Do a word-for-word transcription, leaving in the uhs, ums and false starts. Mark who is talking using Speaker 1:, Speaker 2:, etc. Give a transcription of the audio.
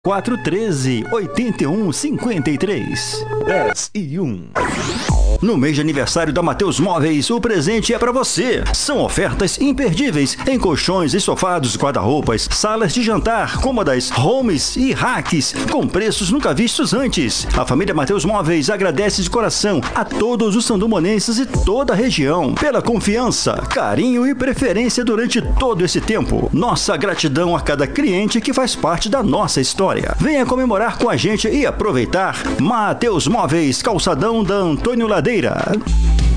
Speaker 1: quatro um três, oito um cinco três.
Speaker 2: dez e um.
Speaker 1: No mês de aniversário da Mateus Móveis, o presente é para você. São ofertas imperdíveis em colchões, estofados, guarda-roupas, salas de jantar, cômodas, homes e racks, com preços nunca vistos antes. A família Mateus Móveis agradece de coração a todos os sandomonenses e toda a região pela confiança, carinho e preferência durante todo esse tempo. Nossa gratidão a cada cliente que faz parte da nossa história. Venha comemorar com a gente e aproveitar. Mateus Móveis, calçadão da Antônio Ladeira.